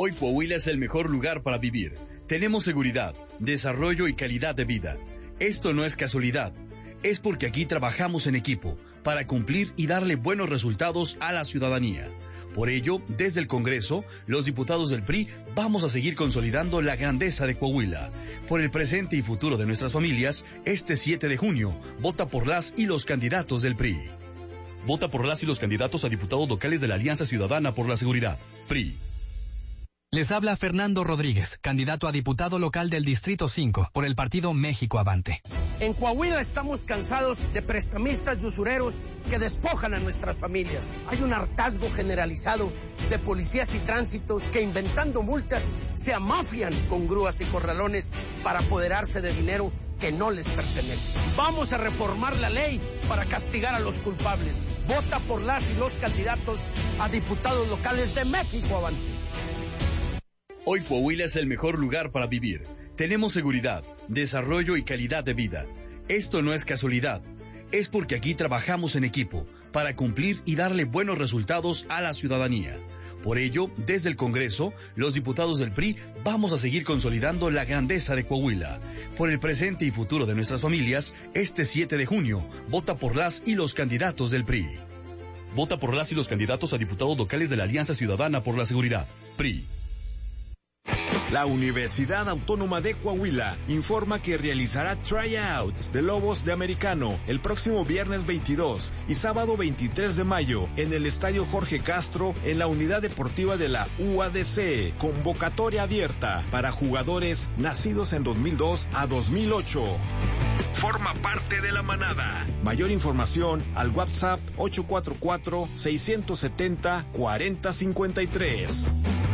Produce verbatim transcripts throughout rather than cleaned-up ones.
Hoy Coahuila es el mejor lugar para vivir. Tenemos seguridad, desarrollo y calidad de vida. Esto no es casualidad. Es porque aquí trabajamos en equipo para cumplir y darle buenos resultados a la ciudadanía. Por ello, desde el Congreso, los diputados del P R I vamos a seguir consolidando la grandeza de Coahuila. Por el presente y futuro de nuestras familias, este siete de junio, vota por las y los candidatos del P R I. Vota por las y los candidatos a diputados locales de la Alianza Ciudadana por la Seguridad, P R I. Les habla Fernando Rodríguez, candidato a diputado local del Distrito cinco, por el partido México Avante. En Coahuila estamos cansados de prestamistas y usureros que despojan a nuestras familias. Hay un hartazgo generalizado de policías y tránsitos que, inventando multas, se amafian con grúas y corralones para apoderarse de dinero que no les pertenece. Vamos a reformar la ley para castigar a los culpables. Vota por las y los candidatos a diputados locales de México Avante. Hoy Coahuila es el mejor lugar para vivir. Tenemos seguridad, desarrollo y calidad de vida. Esto no es casualidad. Es porque aquí trabajamos en equipo para cumplir y darle buenos resultados a la ciudadanía. Por ello, desde el Congreso, los diputados del P R I vamos a seguir consolidando la grandeza de Coahuila. Por el presente y futuro de nuestras familias, este siete de junio, vota por las y los candidatos del P R I. Vota por las y los candidatos a diputados locales de la Alianza Ciudadana por la Seguridad, P R I. La Universidad Autónoma de Coahuila informa que realizará tryout de Lobos de Americano el próximo viernes veintidós y sábado veintitrés de mayo en el Estadio Jorge Castro en la Unidad Deportiva de la U A D C. Convocatoria abierta para jugadores nacidos en dos mil dos a dos mil ocho. Forma parte de la manada. Mayor información al WhatsApp ocho cuatro cuatro, seis siete cero, cuatro cero cinco tres.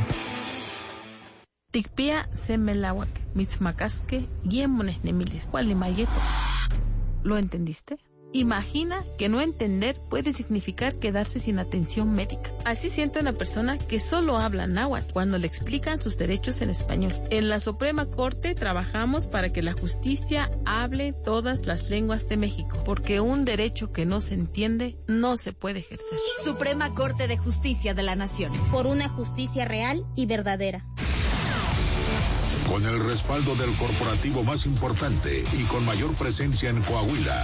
Tikpia semelawak, mitzmacasque, guiemones nemilis, cualimayeto. ¿Lo entendiste? Imagina que no entender puede significar quedarse sin atención médica. Así siente una persona que solo habla náhuatl cuando le explican sus derechos en español. En la Suprema Corte trabajamos para que la justicia hable todas las lenguas de México, porque un derecho que no se entiende no se puede ejercer. Suprema Corte de Justicia de la Nación. Por una justicia real y verdadera. Con el respaldo del corporativo más importante y con mayor presencia en Coahuila.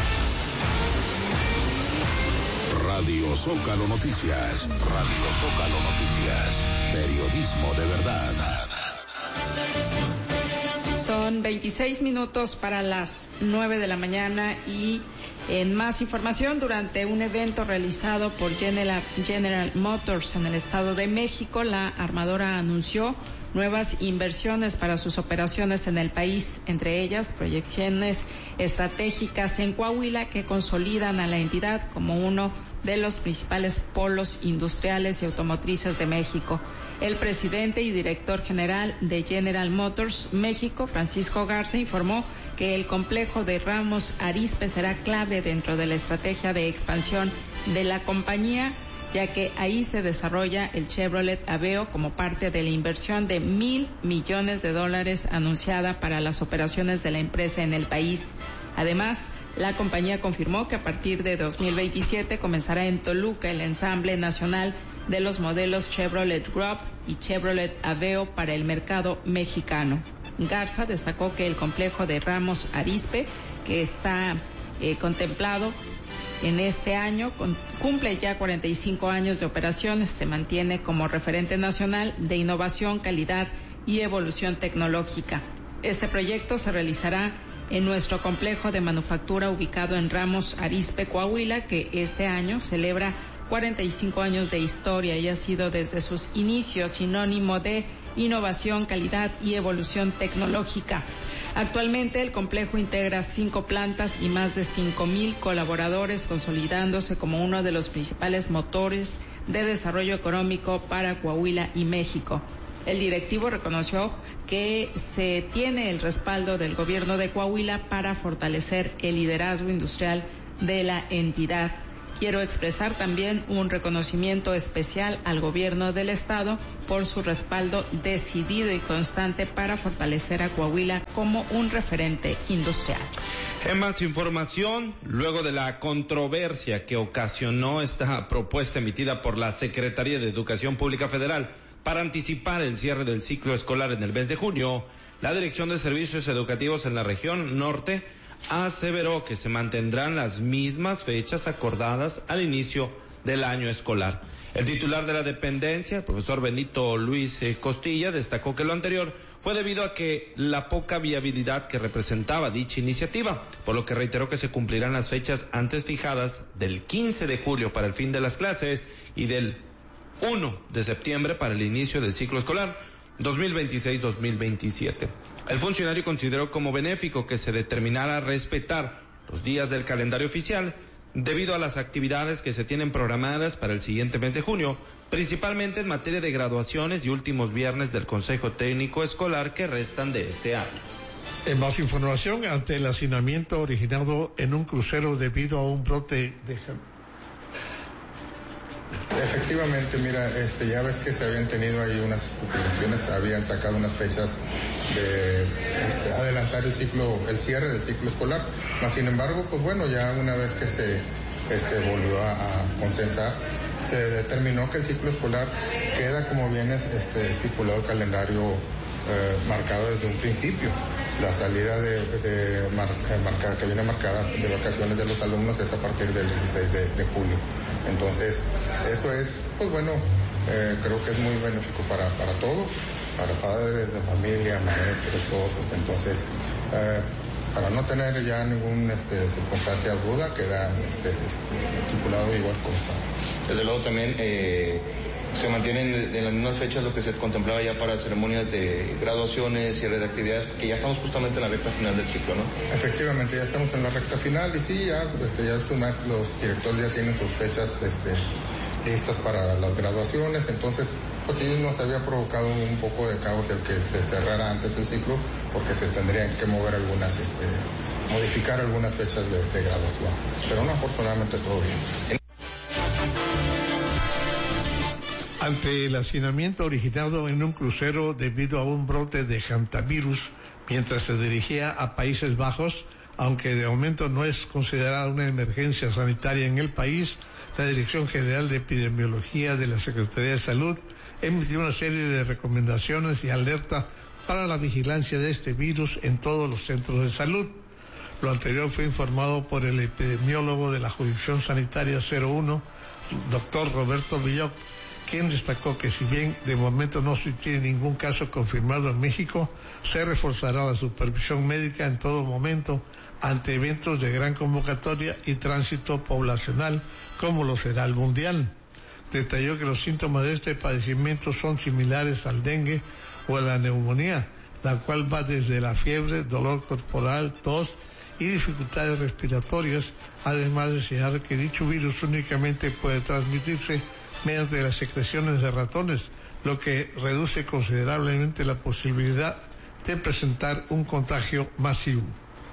Radio Zócalo Noticias. Radio Zócalo Noticias. Periodismo de verdad. Son veintiséis minutos para las nueve de la mañana y en más información, durante un evento realizado por General, General Motors en el Estado de México, la armadora anunció nuevas inversiones para sus operaciones en el país, entre ellas proyecciones estratégicas en Coahuila que consolidan a la entidad como uno de los principales polos industriales y automotrices de México. El presidente y director general de General Motors México, Francisco Garza, informó que el complejo de Ramos Arizpe será clave dentro de la estrategia de expansión de la compañía, ya que ahí se desarrolla el Chevrolet Aveo como parte de la inversión de mil millones de dólares anunciada para las operaciones de la empresa en el país. Además, la compañía confirmó que a partir de dos mil veintisiete comenzará en Toluca el ensamble nacional de los modelos Chevrolet Group y Chevrolet Aveo para el mercado mexicano. Garza destacó que el complejo de Ramos Arizpe, que está eh, contemplado en este año, con, cumple ya cuarenta y cinco años de operaciones, se mantiene como referente nacional de innovación, calidad y evolución tecnológica. Este proyecto se realizará en nuestro complejo de manufactura ubicado en Ramos Arizpe, Coahuila, que este año celebra cuarenta y cinco años de historia y ha sido desde sus inicios sinónimo de innovación, calidad y evolución tecnológica. Actualmente el complejo integra cinco plantas y más de cinco mil colaboradores, consolidándose como uno de los principales motores de desarrollo económico para Coahuila y México. El directivo reconoció que se tiene el respaldo del gobierno de Coahuila para fortalecer el liderazgo industrial de la entidad. Quiero expresar también un reconocimiento especial al gobierno del estado por su respaldo decidido y constante para fortalecer a Coahuila como un referente industrial. En más información, luego de la controversia que ocasionó esta propuesta emitida por la Secretaría de Educación Pública Federal Para anticipar el cierre del ciclo escolar en el mes de junio, la Dirección de Servicios Educativos en la región norte aseveró que se mantendrán las mismas fechas acordadas al inicio del año escolar. El titular de la dependencia, el profesor Benito Luis Costilla, destacó que lo anterior fue debido a que la poca viabilidad que representaba dicha iniciativa, por lo que reiteró que se cumplirán las fechas antes fijadas del quince de julio para el fin de las clases y del primero de septiembre para el inicio del ciclo escolar dos mil veintiséis dos mil veintisiete. El funcionario consideró como benéfico que se determinara respetar los días del calendario oficial debido a las actividades que se tienen programadas para el siguiente mes de junio, principalmente en materia de graduaciones y últimos viernes del Consejo Técnico Escolar que restan de este año. En más información, ante el hacinamiento originado en un crucero debido a un brote de... Efectivamente, mira, este, ya ves que se habían tenido ahí unas especulaciones, habían sacado unas fechas de este, adelantar el ciclo, el cierre del ciclo escolar. Mas, sin embargo, pues bueno, ya una vez que se este, volvió a, a consensar, se determinó que el ciclo escolar queda como viene este, estipulado el calendario eh, marcado desde un principio. La salida de, de mar, marcada, que viene marcada de vacaciones de los alumnos es a partir del dieciséis de, de julio. Entonces, eso es, pues bueno, eh, creo que es muy benéfico para, para todos, para padres de familia, maestros, todos. Este, entonces, eh, para no tener ya ninguna este, circunstancia duda, queda este, estipulado igual como está. Desde luego también eh, se mantienen en las mismas fechas lo que se contemplaba ya para ceremonias de graduaciones, cierre de actividades, porque ya estamos justamente en la recta final del ciclo, ¿no? Efectivamente, ya estamos en la recta final y sí, ya, este, ya los, los directores ya tienen sus fechas este, listas para las graduaciones, entonces pues sí nos había provocado un poco de caos el que se cerrara antes el ciclo, porque se tendrían que mover algunas, este, modificar algunas fechas de, de graduación, pero no, afortunadamente todo bien. Ante el hacinamiento originado en un crucero debido a un brote de hantavirus mientras se dirigía a Países Bajos, aunque de momento no es considerada una emergencia sanitaria en el país, la Dirección General de Epidemiología de la Secretaría de Salud emitió una serie de recomendaciones y alerta para la vigilancia de este virus en todos los centros de salud. Lo anterior fue informado por el epidemiólogo de la Jurisdicción Sanitaria cero uno, doctor Roberto Villoc, quien destacó que si bien de momento no se tiene ningún caso confirmado en México, se reforzará la supervisión médica en todo momento ante eventos de gran convocatoria y tránsito poblacional, como lo será el Mundial. Detalló que los síntomas de este padecimiento son similares al dengue o a la neumonía, la cual va desde la fiebre, dolor corporal, tos y dificultades respiratorias, además de señalar que dicho virus únicamente puede transmitirse mediante las secreciones de ratones, lo que reduce considerablemente la posibilidad de presentar un contagio masivo.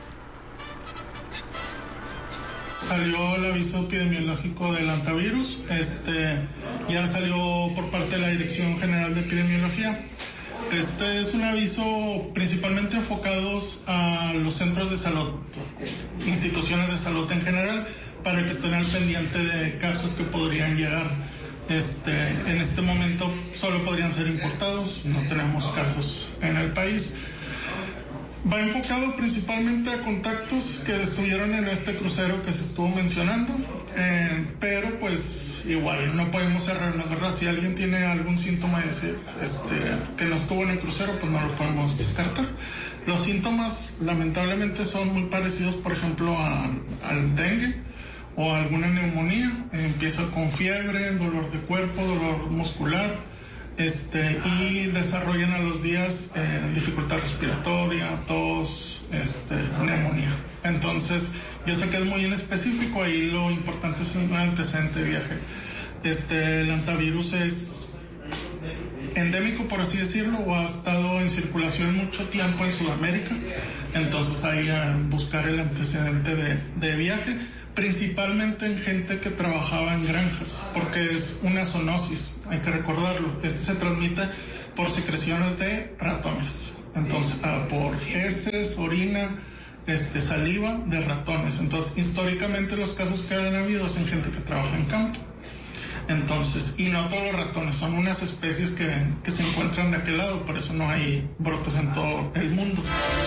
Salió el aviso epidemiológico del hantavirus, este, ya salió por parte de la Dirección General de Epidemiología. Este es un aviso principalmente enfocados a los centros de salud, instituciones de salud en general, para que estén al pendiente de casos que podrían llegar. Este, en este momento solo podrían ser importados, no tenemos casos en el país. Va enfocado principalmente a contactos que estuvieron en este crucero que se estuvo mencionando, eh, pero pues igual no podemos cerrar la verdad. Si alguien tiene algún síntoma de decir, este, que no estuvo en el crucero, pues no lo podemos descartar. Los síntomas lamentablemente son muy parecidos, por ejemplo, a, al dengue o alguna neumonía. Empieza con fiebre, dolor de cuerpo, dolor muscular, este, y desarrollan a los días eh, dificultad respiratoria, tos, este, neumonía. Entonces, yo sé que es muy inespecífico, ahí lo importante es un antecedente de viaje. Este, el hantavirus es endémico, por así decirlo, o ha estado en circulación mucho tiempo en Sudamérica, entonces ahí a buscar el antecedente de, de viaje, principalmente en gente que trabajaba en granjas, porque es una zoonosis, hay que recordarlo. Este se transmite por secreciones de ratones, entonces ah, por heces, orina, este, saliva de ratones. Entonces, históricamente los casos que han habido es en gente que trabaja en campo. Entonces, y no todos los ratones, son unas especies que, que se encuentran de aquel lado, por eso no hay brotes en todo el mundo.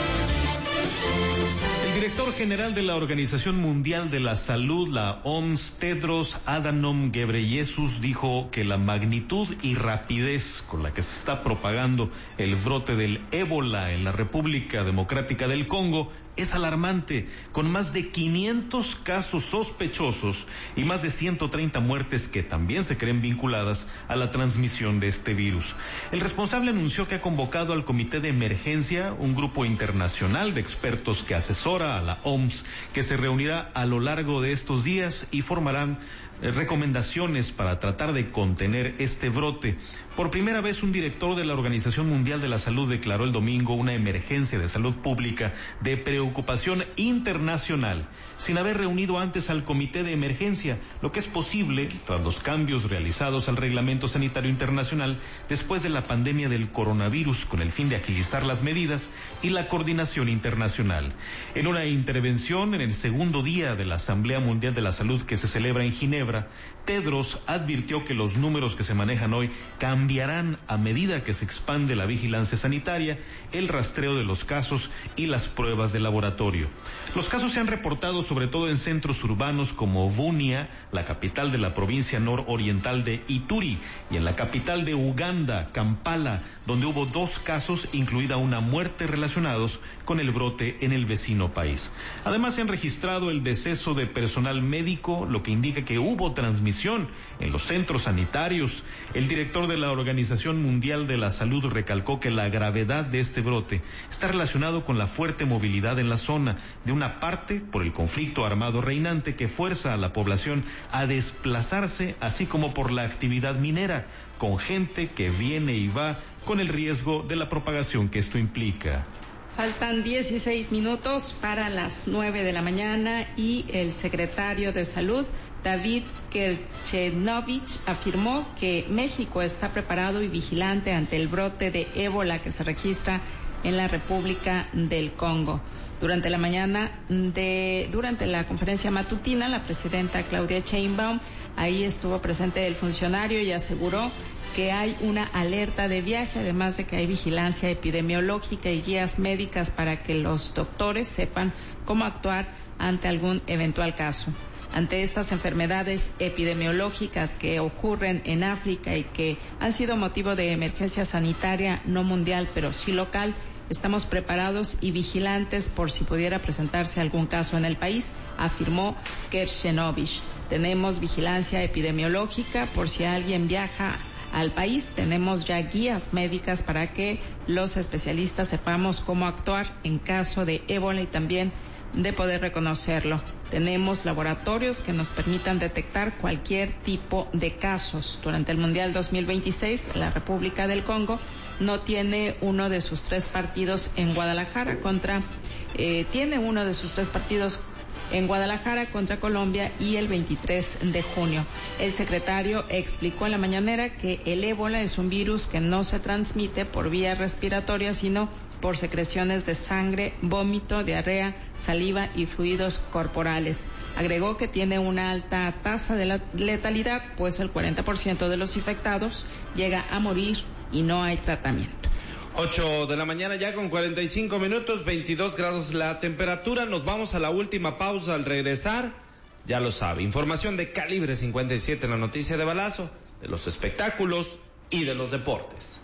El director general de la Organización Mundial de la Salud, la O M S, Tedros Adhanom Ghebreyesus, dijo que la magnitud y rapidez con la que se está propagando el brote del ébola en la República Democrática del Congo es alarmante, con más de quinientos casos sospechosos y más de ciento treinta muertes que también se creen vinculadas a la transmisión de este virus. El responsable anunció que ha convocado al Comité de Emergencia, un grupo internacional de expertos que asesora a la O M S, que se reunirá a lo largo de estos días y formarán eh, recomendaciones para tratar de contener este brote. Por primera vez, un director de la Organización Mundial de la Salud declaró el domingo una emergencia de salud pública de preocupación internacional, sin haber reunido antes al Comité de Emergencia, lo que es posible tras los cambios realizados al Reglamento Sanitario Internacional después de la pandemia del coronavirus, con el fin de agilizar las medidas y la coordinación internacional. En una intervención en el segundo día de la Asamblea Mundial de la Salud que se celebra en Ginebra, Tedros advirtió que los números que se manejan hoy cambiarán a medida que se expande la vigilancia sanitaria, el rastreo de los casos y las pruebas de laboratorio. Los casos se han reportado sobre todo en centros urbanos como Bunia, la capital de la provincia nororiental de Ituri, y en la capital de Uganda, Kampala, donde hubo dos casos, incluida una muerte, relacionados con el brote en el vecino país. Además, se han registrado el deceso de personal médico, lo que indica que hubo transmisión en los centros sanitarios. El director de la Organización Mundial de la Salud recalcó que la gravedad de este brote está relacionado con la fuerte movilidad en la zona, de una parte por el conflicto armado reinante que fuerza a la población a desplazarse, así como por la actividad minera, con gente que viene y va, con el riesgo de la propagación que esto implica. Faltan dieciséis minutos para las nueve de la mañana y el secretario de Salud, David Kerchenovich, afirmó que México está preparado y vigilante ante el brote de ébola que se registra en la República del Congo. Durante la mañana de, durante la conferencia matutina, la presidenta Claudia Sheinbaum, ahí estuvo presente el funcionario y aseguró que hay una alerta de viaje, además de que hay vigilancia epidemiológica y guías médicas para que los doctores sepan cómo actuar ante algún eventual caso. Ante estas enfermedades epidemiológicas que ocurren en África y que han sido motivo de emergencia sanitaria no mundial, pero sí local, estamos preparados y vigilantes por si pudiera presentarse algún caso en el país, afirmó Kerchenovich. Tenemos vigilancia epidemiológica por si alguien viaja al país. Tenemos ya guías médicas para que los especialistas sepamos cómo actuar en caso de ébola y también de poder reconocerlo. Tenemos laboratorios que nos permitan detectar cualquier tipo de casos. Durante el Mundial dos mil veintiséis, la República del Congo no tiene uno de sus tres partidos en Guadalajara contra, eh, tiene uno de sus tres partidos en Guadalajara contra Colombia y el veintitrés de junio. El secretario explicó en la mañanera que el ébola es un virus que no se transmite por vía respiratoria, sino por secreciones de sangre, vómito, diarrea, saliva y fluidos corporales. Agregó que tiene una alta tasa de letalidad, pues el cuarenta por ciento de los infectados llega a morir y no hay tratamiento. ocho de la mañana ya con cuarenta y cinco minutos, veintidós grados la temperatura. Nos vamos a la última pausa. Al regresar, ya lo sabe, información de Calibre cincuenta y siete en la noticia de balazo, de los espectáculos y de los deportes.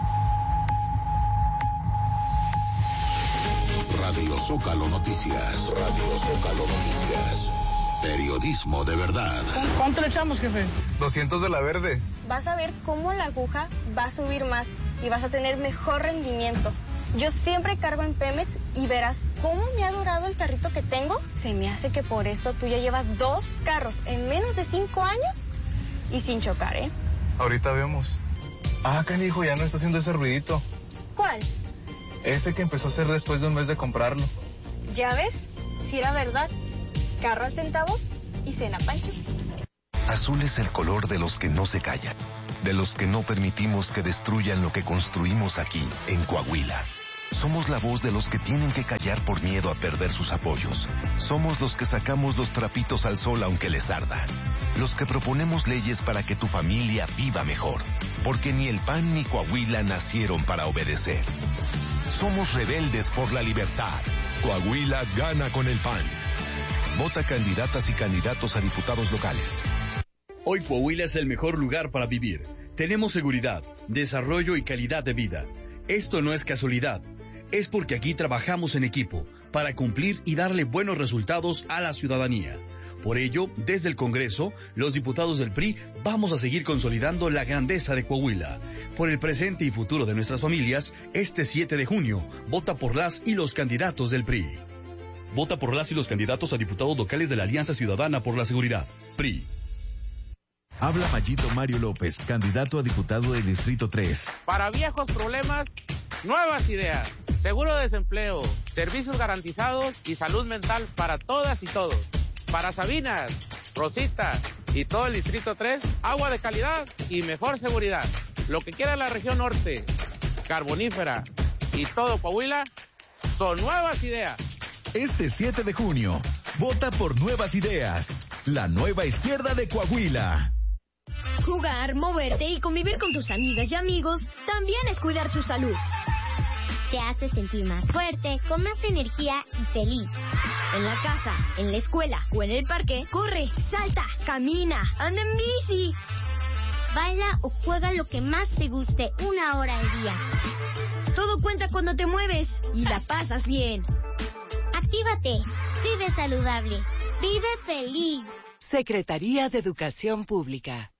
Radio Zócalo Noticias. Radio Zócalo Noticias. Periodismo de verdad. ¿Cuánto le echamos, jefe? doscientos de la verde. Vas a ver cómo la aguja va a subir más y vas a tener mejor rendimiento. Yo siempre cargo en Pemex y verás cómo me ha durado el carrito que tengo. Se me hace que por eso tú ya llevas dos carros en menos de cinco años y sin chocar, ¿eh? Ahorita vemos. Ah, canijo, ya no está haciendo ese ruidito. ¿Cuál? Ese que empezó a hacer después de un mes de comprarlo. ¿Ya ves? Si era verdad. Carro al centavo y cena Pancho. Azul es el color de los que no se callan, de los que no permitimos que destruyan lo que construimos aquí, en Coahuila. Somos la voz de los que tienen que callar por miedo a perder sus apoyos. Somos los que sacamos los trapitos al sol aunque les arda. Los que proponemos leyes para que tu familia viva mejor. Porque ni el P A N ni Coahuila nacieron para obedecer. Somos rebeldes por la libertad. Coahuila gana con el P A N. Vota candidatas y candidatos a diputados locales. Hoy Coahuila es el mejor lugar para vivir. Tenemos seguridad, desarrollo y calidad de vida. Esto no es casualidad. Es porque aquí trabajamos en equipo para cumplir y darle buenos resultados a la ciudadanía. Por ello, desde el Congreso, los diputados del P R I vamos a seguir consolidando la grandeza de Coahuila. Por el presente y futuro de nuestras familias, este siete de junio, vota por las y los candidatos del P R I. Vota por las y los candidatos a diputados locales de la Alianza Ciudadana por la Seguridad, P R I. Habla Mayito Mario López, candidato a diputado del Distrito tres. Para viejos problemas, nuevas ideas. Seguro de desempleo, servicios garantizados y salud mental para todas y todos. Para Sabinas, Rosita y todo el Distrito tres, agua de calidad y mejor seguridad. Lo que quiera la región norte, carbonífera y todo Coahuila, son nuevas ideas. Este siete de junio, vota por Nuevas Ideas, la nueva izquierda de Coahuila. Jugar, moverte y convivir con tus amigas y amigos también es cuidar tu salud. Te hace sentir más fuerte, con más energía y feliz. En la casa, en la escuela o en el parque, corre, salta, camina, anda en bici. Baila o juega lo que más te guste una hora al día. Todo cuenta cuando te mueves y la pasas bien. Actívate, vive saludable, vive feliz. Secretaría de Educación Pública.